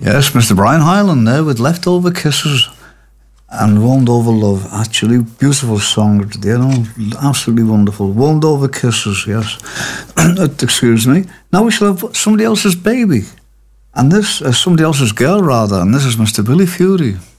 Yes, Mr. Brian Hyland there with Leftover Kisses and Warmed Over Love. Actually, beautiful song, you know, absolutely wonderful. Warmed Over Kisses, yes. Excuse me. Now we shall have somebody else's baby. And this, somebody else's girl rather, and this is Mr. Billy Fury.